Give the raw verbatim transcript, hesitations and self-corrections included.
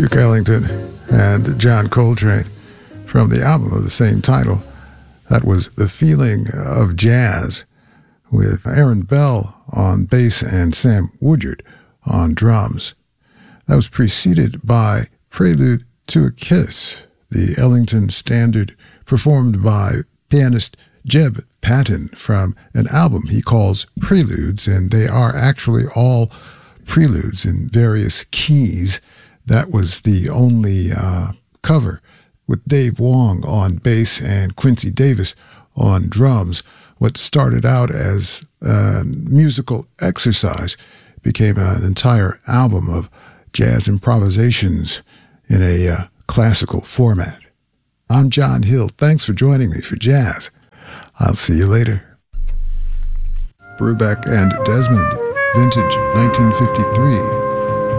Duke Ellington and John Coltrane from the album of the same title. That was The Feeling of Jazz with Aaron Bell on bass and Sam Woodyard on drums. That was preceded by Prelude to a Kiss, the Ellington standard performed by pianist Jeb Patton from an album he calls Preludes, and they are actually all preludes in various keys. That was the only uh, cover, with Dave Wong on bass and Quincy Davis on drums. What started out as a musical exercise became an entire album of jazz improvisations in a uh, classical format. I'm John Hill. Thanks for joining me for Jazz. I'll see you later. Brubeck and Desmond, vintage nineteen fifty-three.